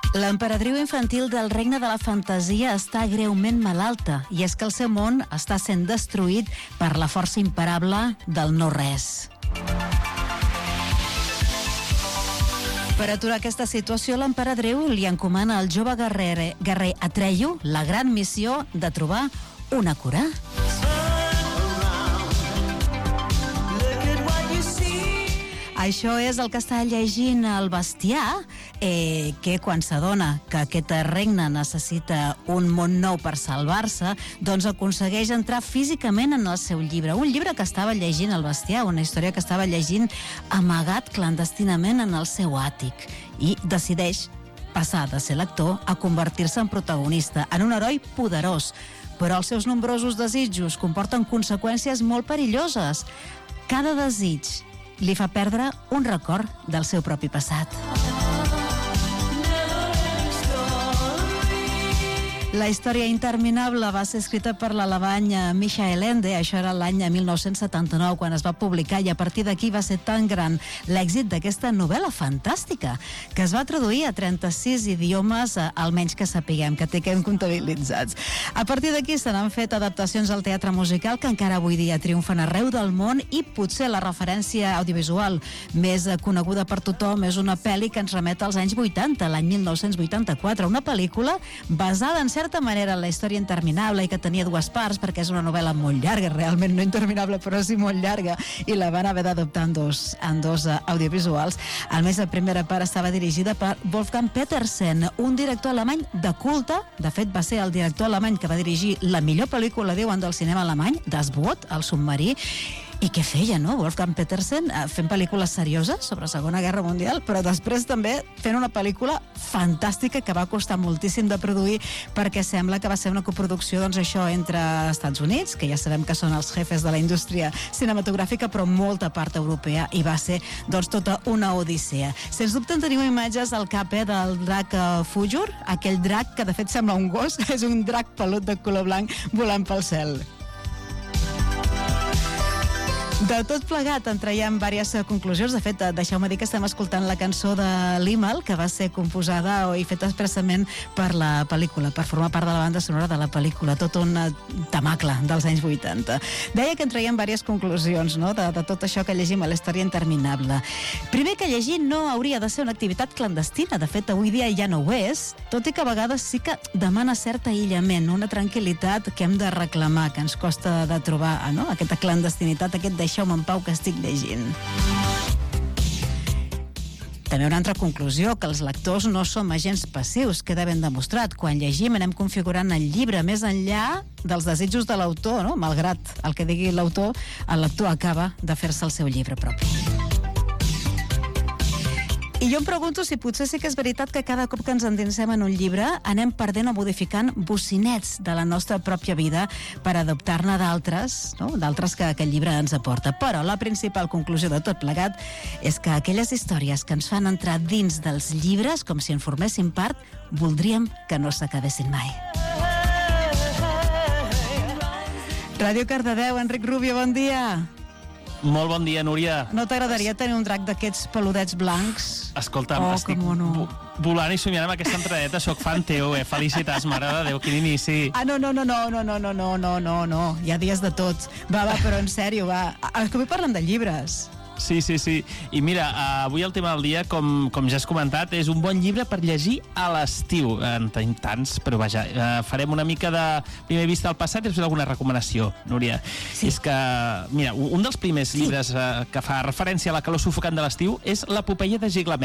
L'emperadriu infantil del regne de la fantasia està greument malalta i és que el seu món està sent destruït per la força imparable del no-res. Per aturar aquesta situació, l'emperadriu li encomana al jove guerrer Atreyu la gran missió de trobar una cura. Això és el que està llegint el bestiar, que quan s'adona que aquest regne necessita un món nou per salvar-se, doncs aconsegueix entrar físicament en el seu llibre. Un llibre que estava llegint el bestiar, una història que estava llegint amagat clandestinament en el seu àtic. I decideix passar de ser lector a convertir-se en protagonista, en un heroi poderós. Però els seus nombrosos desitjos comporten conseqüències molt perilloses. Cada desig li fa perdre un record del seu propi passat. La història interminable va ser escrita per l'alemany Michael Ende, això era l'any 1979 quan es va publicar, i a partir d'aquí va ser tan gran l'èxit d'aquesta novel·la fantàstica que es va traduir a 36 idiomes, almenys que sapiguem, que tinguem comptabilitzats. A partir d'aquí se n'han fet adaptacions al teatre musical que encara avui dia triomfen arreu del món, i potser la referència audiovisual més coneguda per tothom és una pel·li que ens remet als anys 80, l'any 1984, una pel·lícula basada en certa manera en la història interminable i que tenia dues parts perquè és una novel·la molt llarga, realment no interminable però sí molt llarga, i la van haver d'adoptar en dos audiovisuals. A més, la primera part estava dirigida per Wolfgang Petersen, un director alemany de culte. De fet, va ser el director alemany que va dirigir la millor pel·lícula, diuen, del cinema alemany, Das Boot, el submarí. I què feia, no? Wolfgang Petersen fent pel·lícules serioses sobre la Segona Guerra Mundial, però després també fent una pel·lícula fantàstica que va costar moltíssim de produir, perquè sembla que va ser una coproducció, doncs això, entre Estats Units, que ja sabem que són els jefes de la indústria cinematogràfica, però molta part europea, i va ser, doncs, tota una odissea. Sens dubte en teniu imatges al cap del drac Fujur, aquell drac que de fet sembla un gos, és un drac pelut de color blanc volant pel cel. De tot plegat en traiem diverses conclusions. De fet, deixeu-me dir que estem escoltant la cançó de l'Imal, que va ser composada i feta expressament per la pel·lícula, per formar part de la banda sonora de la pel·lícula, tot un temacle dels anys 80. Deia que en traiem diverses conclusions, no?, de tot això que llegim a la història interminable. Primer, que llegir no hauria de ser una activitat clandestina. De fet, avui dia ja no ho és, tot i que a vegades sí que demana cert aïllament, una tranquil·litat que hem de reclamar, que ens costa de trobar, no?, aquesta clandestinitat, aquest deixeu-me en pau que estic llegint. També una altra conclusió, que els lectors no som agents passius, queda ben demostrat. Quan llegim anem configurant el llibre més enllà dels desitjos de l'autor, no? Malgrat el que digui l'autor, el lector acaba de fer-se el seu llibre propi. I jo em pregunto si potser sí que és veritat que cada cop que ens endinsem en un llibre anem perdent o modificant bocinets de la nostra pròpia vida per adoptar-ne d'altres, no?, d'altres que aquest llibre ens aporta. Però la principal conclusió de tot plegat és que aquelles històries que ens fan entrar dins dels llibres, com si en formessin part, voldríem que no s'acabessin mai. Ràdio Cardedeu, Enric Rubio, bon dia. Molt bon dia, Núria. No t'agradaria tenir un drac d'aquests peludets blancs? Escolta'm, estic volant i somiant amb aquesta entradeta. Soc fan teu, felicitats, mare de Déu, quin inici. No, hi ha dies de tots. Va, però en sèrio, va. És que avui parlem de llibres. Sí. I mira, avui el tema del dia, com ja has comentat, és un bon llibre per llegir a l'estiu. En tenim tants, però vaja, farem una mica de primer vista al passat i després alguna recomanació, Núria. Sí. És que, mira, un dels primers llibres que fa referència a la calor sufocant de l'estiu és l'epopeia de Gilgamesh.